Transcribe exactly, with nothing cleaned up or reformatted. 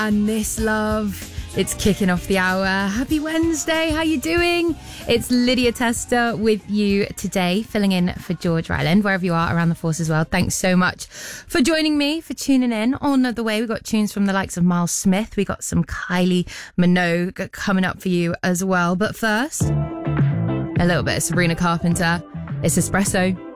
And this love, it's kicking off the hour. Happy Wednesday, how you doing? It's Lydia Tester with you today, filling in for George Ryland, wherever you are around the force as well. Thanks so much for joining me, for tuning in. On the way, we got tunes from the likes of Miles Smith. We got some Kylie Minogue coming up for you as well. But first, a little bit of Sabrina Carpenter. It's Espresso.